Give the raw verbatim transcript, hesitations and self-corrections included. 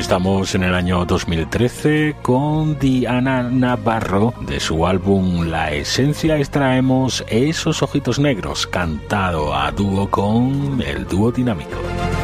Estamos en el año dos mil trece con Diana Navarro. De su álbum La Esencia extraemos Esos Ojitos Negros, cantado a dúo con el dúo Dinámico.